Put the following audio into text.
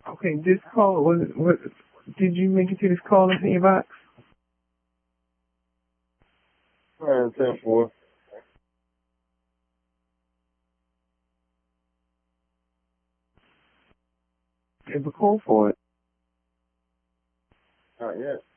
Okay, this call was what? Did you make it to this call in your box? 10-4. Is a call for it? Not yet.